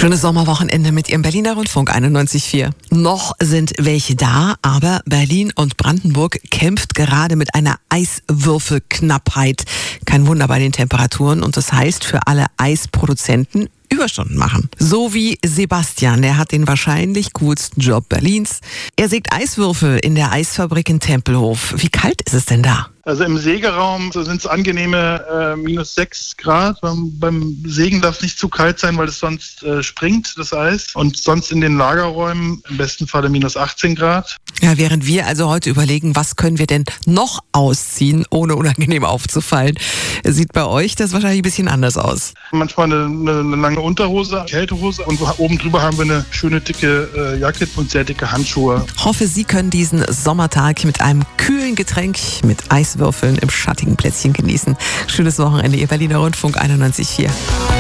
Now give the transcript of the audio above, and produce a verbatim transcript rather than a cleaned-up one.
Schönes Sommerwochenende mit Ihrem Berliner Rundfunk einundneunzig Komma vier. Noch sind welche da, aber Berlin und Brandenburg kämpft gerade mit einer Eiswürfelknappheit. Kein Wunder bei den Temperaturen, und das heißt für alle Eisproduzenten Überstunden machen. So wie Sebastian, der hat den wahrscheinlich coolsten Job Berlins. Er sägt Eiswürfel in der Eisfabrik in Tempelhof. Wie kalt ist es denn da? Also im Sägeraum sind es angenehme äh, minus sechs Grad. Beim, beim Sägen darf es nicht zu kalt sein, weil es sonst äh, springt, das Eis. Und sonst in den Lagerräumen im besten Falle minus achtzehn Grad. Ja, während wir also heute überlegen, was können wir denn noch ausziehen, ohne unangenehm aufzufallen, sieht bei euch das wahrscheinlich ein bisschen anders aus. Manchmal eine, eine, eine lange Unterhose, Kältehose, und oben drüber haben wir eine schöne dicke äh, Jacke und sehr dicke Handschuhe. Hoffe, Sie können diesen Sommertag mit einem kühlen Getränk mit Eiswürfeln im schattigen Plätzchen genießen. Schönes Wochenende, Ihr Berliner Rundfunk einundneunzig Komma vier.